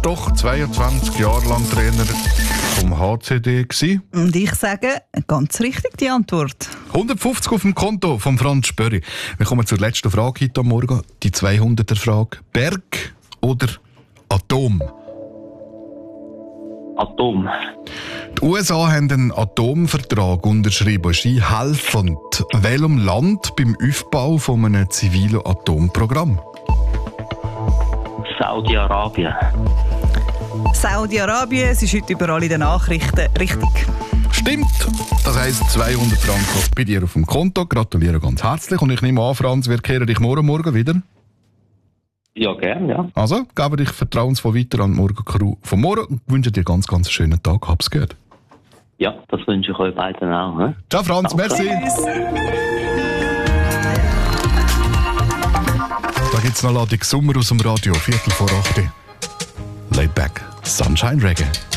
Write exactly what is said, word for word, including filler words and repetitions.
doch zweiundzwanzig Jahre lang Trainer vom H C D gewesen. Und ich sage, ganz richtig die Antwort. hundertfünfzig auf dem Konto von Franz Spörri. Wir kommen zur letzten Frage heute Morgen, die zweihunderter-Frage. Berg oder Atom? Atom. Die U S A haben einen Atomvertrag unterschrieben. Sie helfen welchem Land beim Aufbau von einem zivilen Atomprogramm? Saudi-Arabien. Saudi-Arabien, es ist heute überall in den Nachrichten. Richtig. Stimmt. Das heisst zweihundert Franken bei dir auf dem Konto. Gratuliere ganz herzlich. Und ich nehme an, Franz, wir kehren dich morgen Morgen wieder. Ja, gerne, ja. Also, gebe dich vertrauensvoll weiter an die Morgencrew von morgen und wünsche dir ganz, ganz einen schönen Tag. Hab's gehört. Ja, das wünsche ich euch beiden auch. He? Ciao, Franz. Danke. Merci. Da gibt's noch Ladung Sommer aus dem Radio. Viertel vor acht. Laid back. Sunshine Reggae.